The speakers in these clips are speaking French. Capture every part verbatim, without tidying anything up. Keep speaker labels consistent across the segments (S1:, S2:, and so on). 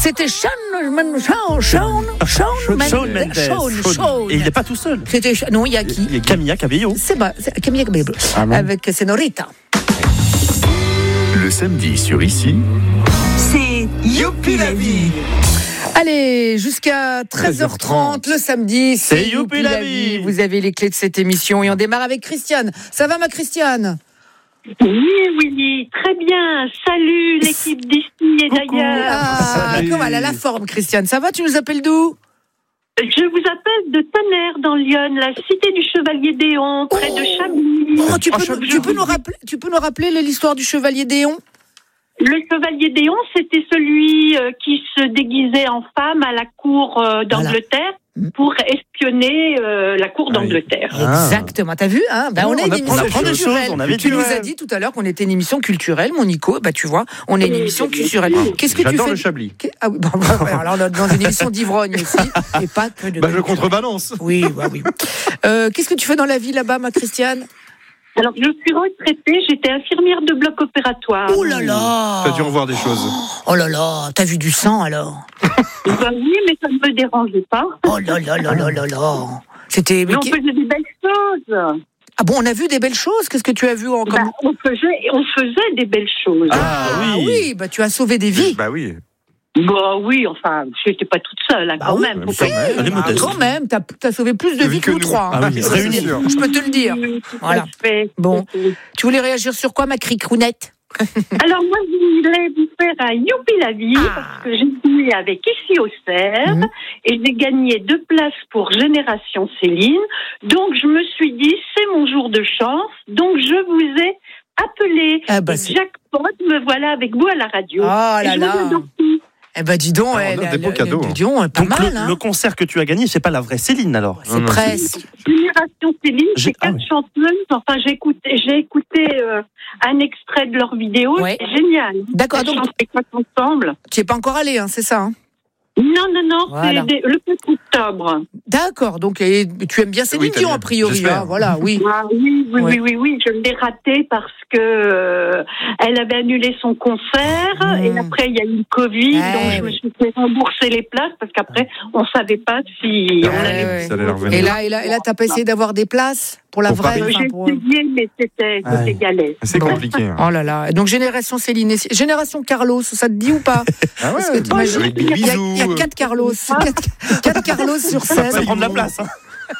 S1: C'était Shawn Mendes. Shawn, Shawn, Shawn Mendes. Shawn, Shawn.
S2: Et il n'est pas tout seul.
S1: C'était non, il y a qui?
S2: Il y a Camilla Cabello.
S1: C'est pas Camilla Cabello avec Senorita.
S3: Le samedi sur Ici,
S4: c'est Youpi la vie.
S1: Allez, jusqu'à treize heures trente le samedi, c'est, c'est Youpi la vie. Vous avez les clés de cette émission et on démarre avec Christiane. Ça va ma Christiane?
S5: Oui, Willy, très bien. Salut l'équipe d'ici et
S1: Coucou.
S5: d'ailleurs.
S1: Ah, comment elle a la forme, Christiane? Ça va? Tu nous appelles d'où?
S5: Je vous appelle de Tonnerre dans Lyon, la cité du Chevalier d'Éon, près oh. de Chablis.
S1: Oh, tu, peux, oh, tu, peux nous rappeler, tu peux nous rappeler l'histoire du Chevalier d'Éon?
S5: Le Chevalier d'Éon, c'était celui euh, qui se déguisait en femme à la cour euh, d'Angleterre. Voilà. Pour espionner euh, la cour d'Angleterre.
S1: Ah. Exactement. T'as vu, hein bah, on, on est une émission culturelle. On avait tu nous as dit tout à l'heure qu'on était une émission culturelle, mon Nico. Bah tu vois, on est une émission culturelle. Qu'est-ce que
S3: J'adore
S1: tu fais?
S3: le Chablis.
S1: Ah oui, bah, bah, alors dans une émission d'ivrogne aussi, et pas que de.
S3: Bah je contrebalance.
S1: Oui, bah, oui. Euh, qu'est-ce que tu fais dans la vie là-bas, ma Christiane?
S5: Alors, je suis retraitée, j'étais infirmière de bloc opératoire.
S1: Oh là là!
S3: T'as dû revoir des choses.
S1: Oh là là, t'as vu du sang alors?
S5: Ben oui, mais ça ne me dérangeait pas.
S1: Oh là là là là là là! C'était.
S5: Mais, mais on qui... faisait des belles choses.
S1: Ah bon, on a vu des belles choses? Qu'est-ce que tu as vu en
S5: bah, on faisait, on faisait des belles choses.
S1: Ah, ah oui. oui, bah tu as sauvé des vies.
S3: Bah oui.
S5: Bah oui, enfin, je n'étais pas toute seule, hein, bah quand oui, même.
S1: Oui, oui, bah, quand même, t'as, t'as sauvé plus de vies que nous trois. Hein.
S2: Ah oui, réunis.
S1: Je peux te le dire.
S5: Oui,
S1: voilà. Bon, tu voulais réagir sur quoi, ma cricounette?
S5: Alors moi, je voulais vous faire un Youpi la vie, ah. parce que j'ai joué avec Ici au Cerf, mmh. et j'ai gagné deux places pour Génération Céline. Donc je me suis dit, c'est mon jour de chance, donc je vous ai appelé.
S1: Ah bah,
S5: jackpot, me voilà avec vous à la radio.
S1: Oh là là. Eh ben dis donc,
S3: alors,
S1: elle,
S3: des beaux cadeaux.
S1: Dis donc, pas
S2: donc
S1: mal.
S2: Le,
S1: hein.
S2: le concert que tu as gagné, c'est pas la vraie Céline alors?
S1: C'est non, presque.
S5: C'est... Génération Céline, j'ai c'est quatre ah, oui. chanteuses. Enfin, j'ai écouté, j'ai écouté euh, un extrait de leur vidéo. Ouais. C'est génial.
S1: D'accord.
S5: Elles
S1: donc
S5: chantent quoi ensemble.
S1: Tu es pas encore allé, hein, c'est ça? Hein?
S5: Non, non, non,
S1: voilà.
S5: c'est des, le quatre octobre.
S1: D'accord, donc et, tu aimes bien Céline Dion, oui, a priori. Hein, voilà, oui.
S5: Ah, oui, oui,
S1: ouais.
S5: oui, oui, oui, je l'ai raté parce que euh, elle avait annulé son concert mmh. et après il y a eu le Covid, ouais, donc je me suis fait rembourser les places parce qu'après on savait pas si
S1: ouais,
S5: on allait.
S1: Ouais. Et là, et là, et là, t'as pas essayé d'avoir des places pour la pour vraie.
S5: Enfin, j'ai
S1: pour...
S5: essayé, mais c'était, c'était ouais. galère.
S3: C'est bon. Compliqué. Hein.
S1: Oh là là. Donc génération Céline, et... génération Carlos, ça te dit ou pas?
S3: Ah ouais.
S1: Que t'imagines,
S3: avec des
S1: il y a,
S3: bisous.
S1: Il y a quatre Carlos, quatre, quatre Carlos sur scène.
S2: Ça prend de la place. Hein.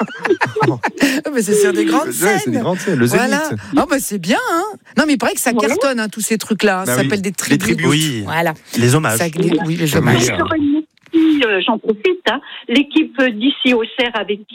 S1: Mais c'est sur des grandes scènes.
S3: Ouais, c'est des grandes scènes. Le Zénith.
S1: Voilà. Oh bah c'est bien. Hein. Non mais il paraît que ça cartonne hein, tous ces trucs-là. Hein.
S3: Bah
S1: ça
S3: oui.
S1: s'appelle des tribus.
S3: Les tribus.
S2: Oui.
S1: Voilà.
S2: Les hommages.
S1: Ça, oui, les hommages.
S5: Euh, j'en profite, hein, l'équipe d'Ici au Cerf avec qui